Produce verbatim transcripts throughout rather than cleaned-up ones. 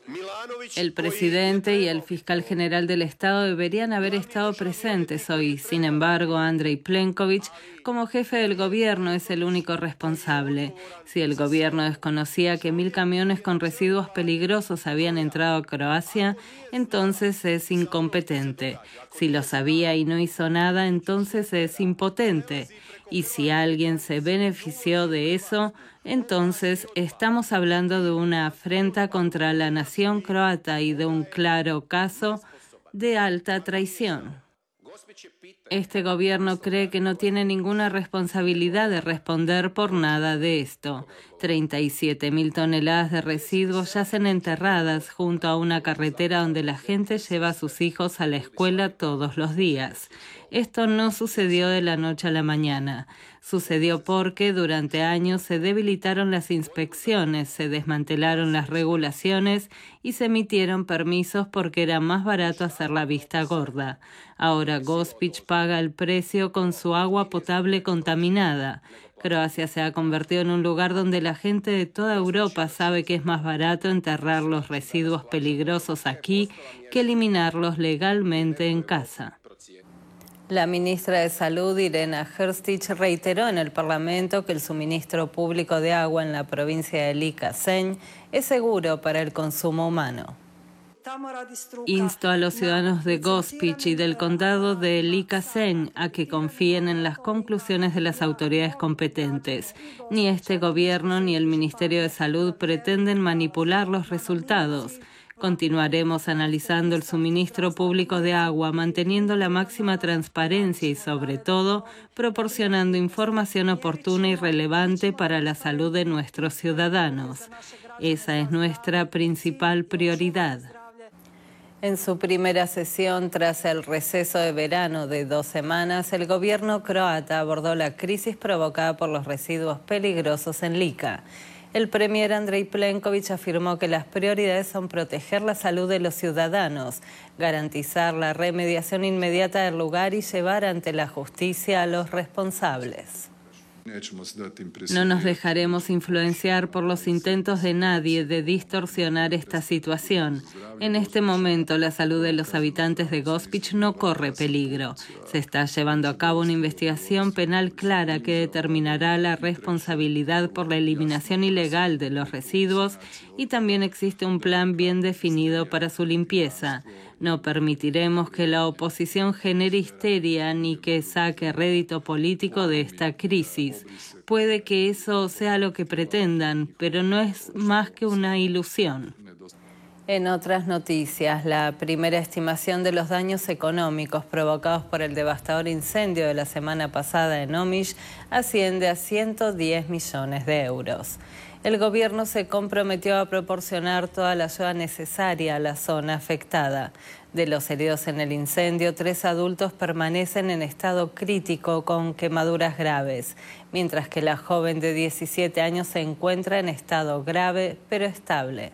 El presidente y el fiscal general del Estado deberían haber estado presentes hoy. Sin embargo, Andrej Plenković, como jefe del gobierno, es el único responsable. Si el gobierno desconocía que mil camiones con residuos peligrosos habían entrado a Croacia, entonces es incompetente. Si lo sabía y no hizo nada, entonces es impotente. Y si alguien se benefició de eso, entonces estamos hablando de una afrenta contra la nación croata y de un claro caso de alta traición. Este gobierno cree que no tiene ninguna responsabilidad de responder por nada de esto. treinta y siete mil toneladas de residuos yacen enterradas junto a una carretera donde la gente lleva a sus hijos a la escuela todos los días. Esto no sucedió de la noche a la mañana. Sucedió porque durante años se debilitaron las inspecciones, se desmantelaron las regulaciones y se emitieron permisos porque era más barato hacer la vista gorda. Ahora Gospić paga el precio con su agua potable contaminada. Croacia se ha convertido en un lugar donde la gente de toda Europa sabe que es más barato enterrar los residuos peligrosos aquí que eliminarlos legalmente en casa. La ministra de Salud, Irena Hrstić, reiteró en el Parlamento que el suministro público de agua en la provincia de Lika-Senj es seguro para el consumo humano. Insto a los ciudadanos de Gospić y del condado de Lika-Senj a que confíen en las conclusiones de las autoridades competentes. Ni este gobierno ni el Ministerio de Salud pretenden manipular los resultados. Continuaremos analizando el suministro público de agua, manteniendo la máxima transparencia y, sobre todo, proporcionando información oportuna y relevante para la salud de nuestros ciudadanos. Esa es nuestra principal prioridad. En su primera sesión tras el receso de verano de dos semanas, el gobierno croata abordó la crisis provocada por los residuos peligrosos en Lika. El premier Andrej Plenković afirmó que las prioridades son proteger la salud de los ciudadanos, garantizar la remediación inmediata del lugar y llevar ante la justicia a los responsables. No nos dejaremos influenciar por los intentos de nadie de distorsionar esta situación. En este momento, la salud de los habitantes de Gospić no corre peligro. Se está llevando a cabo una investigación penal clara que determinará la responsabilidad por la eliminación ilegal de los residuos y también existe un plan bien definido para su limpieza. No permitiremos que la oposición genere histeria ni que saque rédito político de esta crisis. Puede que eso sea lo que pretendan, pero no es más que una ilusión. En otras noticias, la primera estimación de los daños económicos provocados por el devastador incendio de la semana pasada en Omiš asciende a ciento diez millones de euros. El gobierno se comprometió a proporcionar toda la ayuda necesaria a la zona afectada. De los heridos en el incendio, tres adultos permanecen en estado crítico con quemaduras graves, mientras que la joven de diecisiete años se encuentra en estado grave pero estable.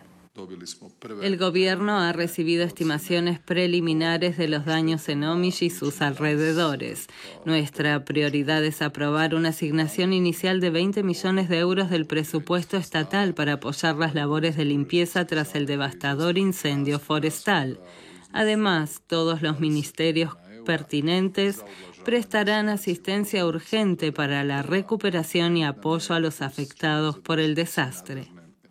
El gobierno ha recibido estimaciones preliminares de los daños en Omiš y sus alrededores. Nuestra prioridad es aprobar una asignación inicial de veinte millones de euros del presupuesto estatal para apoyar las labores de limpieza tras el devastador incendio forestal. Además, todos los ministerios pertinentes prestarán asistencia urgente para la recuperación y apoyo a los afectados por el desastre.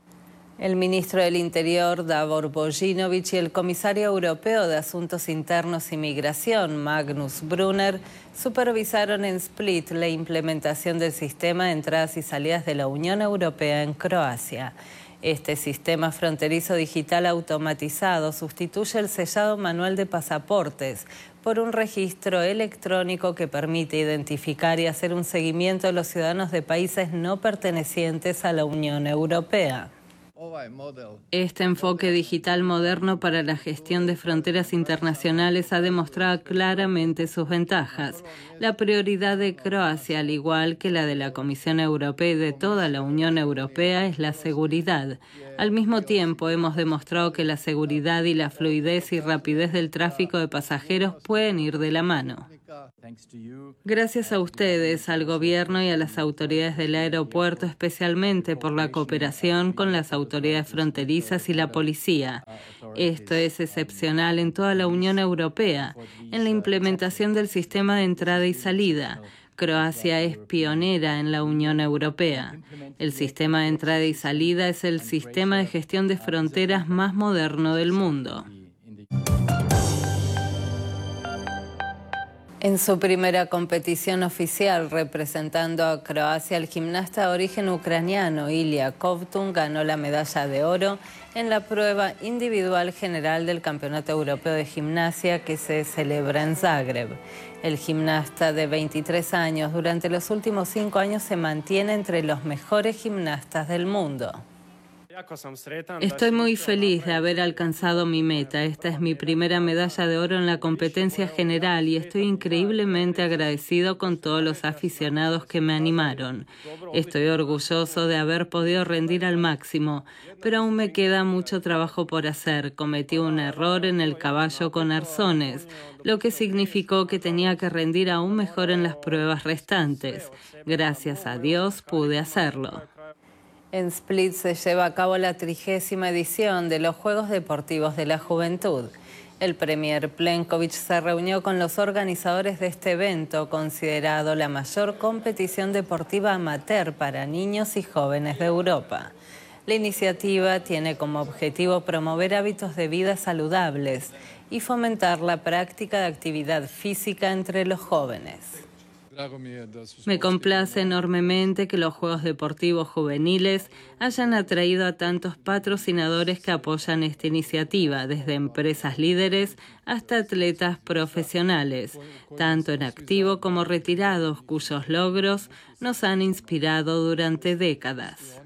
El ministro del Interior, Davor Božinović, y el comisario europeo de Asuntos Internos y Migración, Magnus Brunner, supervisaron en Split la implementación del sistema de entradas y salidas de la Unión Europea en Croacia. Este sistema fronterizo digital automatizado sustituye el sellado manual de pasaportes por un registro electrónico que permite identificar y hacer un seguimiento de los ciudadanos de países no pertenecientes a la Unión Europea. Este enfoque digital moderno para la gestión de fronteras internacionales ha demostrado claramente sus ventajas. La prioridad de Croacia, al igual que la de la Comisión Europea y de toda la Unión Europea, es la seguridad. Al mismo tiempo, hemos demostrado que la seguridad y la fluidez y rapidez del tráfico de pasajeros pueden ir de la mano. Gracias a ustedes, al gobierno y a las autoridades del aeropuerto, especialmente por la cooperación con las autoridades fronterizas y la policía. Esto es excepcional en toda la Unión Europea, en la implementación del sistema de entrada y salida. Croacia es pionera en la Unión Europea. El sistema de entrada y salida es el sistema de gestión de fronteras más moderno del mundo. En su primera competición oficial representando a Croacia, el gimnasta de origen ucraniano Ilya Kovtun ganó la medalla de oro en la prueba individual general del Campeonato Europeo de Gimnasia que se celebra en Zagreb. El gimnasta de veintitrés años durante los últimos cinco años se mantiene entre los mejores gimnastas del mundo. Estoy muy feliz de haber alcanzado mi meta. Esta es mi primera medalla de oro en la competencia general y estoy increíblemente agradecido con todos los aficionados que me animaron. Estoy orgulloso de haber podido rendir al máximo, pero aún me queda mucho trabajo por hacer. Cometí un error en el caballo con arzones, lo que significó que tenía que rendir aún mejor en las pruebas restantes. Gracias a Dios pude hacerlo. En Split se lleva a cabo la trigésima edición de los Juegos Deportivos de la Juventud. El premier Plenković se reunió con los organizadores de este evento, considerado la mayor competición deportiva amateur para niños y jóvenes de Europa. La iniciativa tiene como objetivo promover hábitos de vida saludables y fomentar la práctica de actividad física entre los jóvenes. Me complace enormemente que los Juegos Deportivos Juveniles hayan atraído a tantos patrocinadores que apoyan esta iniciativa, desde empresas líderes hasta atletas profesionales, tanto en activo como retirados, cuyos logros nos han inspirado durante décadas.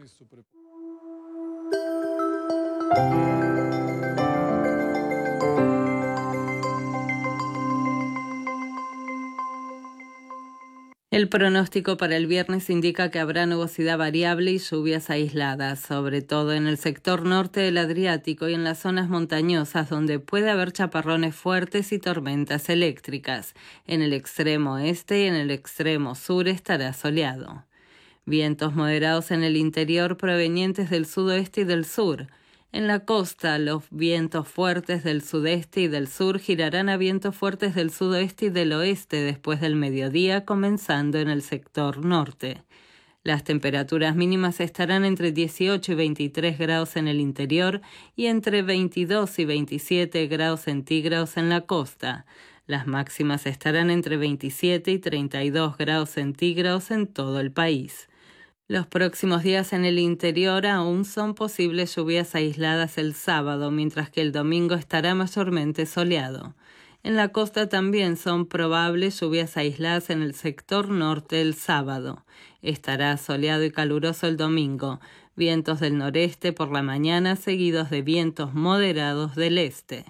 El pronóstico para el viernes indica que habrá nubosidad variable y lluvias aisladas, sobre todo en el sector norte del Adriático y en las zonas montañosas, donde puede haber chaparrones fuertes y tormentas eléctricas. En el extremo este y en el extremo sur estará soleado. Vientos moderados en el interior provenientes del sudoeste y del sur. En la costa, los vientos fuertes del sudeste y del sur girarán a vientos fuertes del sudoeste y del oeste después del mediodía, comenzando en el sector norte. Las temperaturas mínimas estarán entre dieciocho y veintitrés grados en el interior y entre veintidós y veintisiete grados centígrados en la costa. Las máximas estarán entre veintisiete y treinta y dos grados centígrados en todo el país. Los próximos días en el interior aún son posibles lluvias aisladas el sábado, mientras que el domingo estará mayormente soleado. En la costa también son probables lluvias aisladas en el sector norte el sábado. Estará soleado y caluroso el domingo. Vientos del noreste por la mañana, seguidos de vientos moderados del este.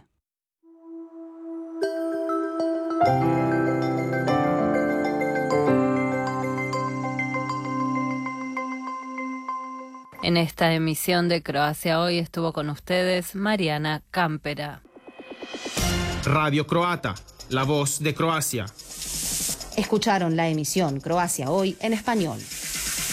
En esta emisión de Croacia Hoy estuvo con ustedes Mariana Campera. Radio Croata, la voz de Croacia. Escucharon la emisión Croacia Hoy en español.